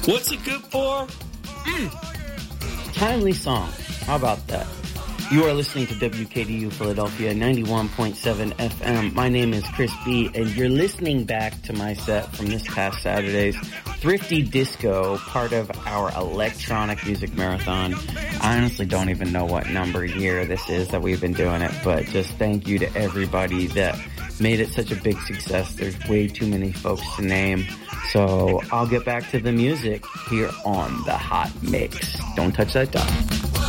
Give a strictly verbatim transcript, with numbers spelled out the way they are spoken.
What's it good for? Mm. Timely song. How about that? You are listening to W K D U Philadelphia ninety-one point seven F M. My name is Chris B, and you're listening back to my set from this past Saturday's Thrifty Disco, part of our electronic music marathon. I honestly don't even know what number year this is that we've been doing it, but just thank you to everybody that made it such a big success. There's way too many folks to name. So I'll get back to the music here on The Hot Mix. Don't touch that dial.